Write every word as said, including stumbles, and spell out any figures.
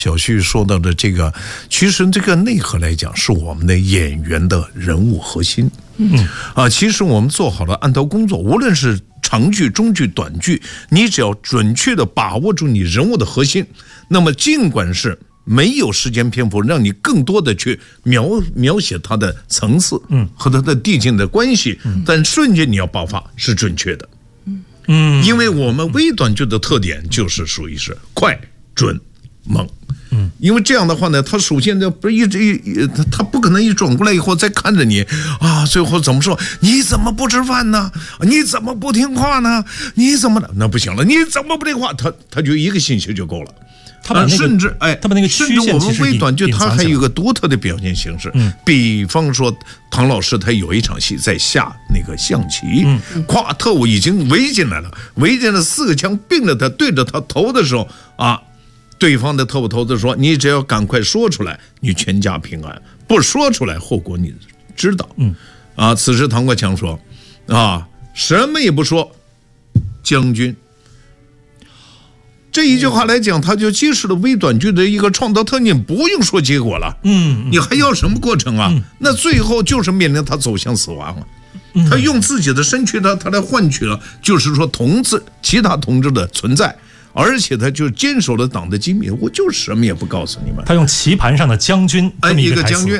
小旭说到的这个，其实这个内核来讲，是我们的演员的人物核心。嗯啊，其实我们做好了案头工作，无论是长剧、中剧、短剧，你只要准确的把握住你人物的核心，那么尽管是没有时间篇幅让你更多的去描描写它的层次，嗯，和它的递进的关系，嗯，但瞬间你要爆发是准确的，嗯，因为我们微短剧的特点就是属于是快、准、猛。嗯，因为这样的话呢，他首先呢不是一直一他他不可能一转过来以后再看着你啊，最后怎么说？你怎么不吃饭呢？你怎么不听话呢？你怎么的？那不行了，你怎么不听话？他他就一个信息就够了。 他把、那个、 甚至哎， 他把那个甚至我们微短剧它还有一个独特的表现形式，嗯，比方说唐老师他有一场戏在下那个象棋，嗯，咵，特务已经围进来了，围进了四个枪并着他对着他头的时候啊。对方的特务头子说：“你只要赶快说出来，你全家平安；不说出来，后果你知道。”嗯，啊，此时唐国强说：“啊，什么也不说，将军。”这一句话来讲，他就揭示了微短剧的一个创造特点，不用说结果了。嗯，你还要什么过程啊？嗯、那最后就是面临他走向死亡了。嗯、他用自己的身躯呢，他来换取了，就是说同志其他同志的存在。而且他就坚守了党的机密，我就什么也不告诉你们。 他用棋盘上的将军， 哎，一个将军，